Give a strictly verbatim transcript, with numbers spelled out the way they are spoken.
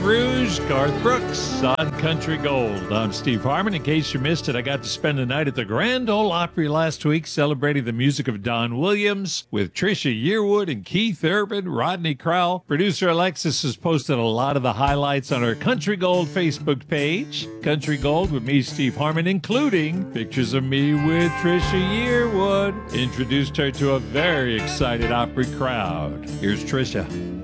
Rouge, Garth Brooks on Country Gold. I'm Steve Harmon. In case you missed it, I got to spend the night at the Grand Ole Opry last week celebrating the music of Don Williams with Trisha Yearwood and Keith Urban, Rodney Crowell. Producer Alexis has posted a lot of the highlights on our Country Gold Facebook page. Country Gold with me, Steve Harmon, including pictures of me with Trisha Yearwood. Introduced her to a very excited Opry crowd. Here's Trisha.